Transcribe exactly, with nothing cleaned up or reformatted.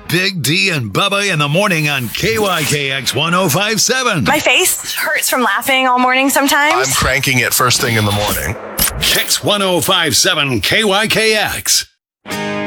Big D and Bubba in the morning on K Y K X one oh five point seven. My face hurts from laughing all morning sometimes. I'm cranking it first thing in the morning. X one oh five point seven K Y K X.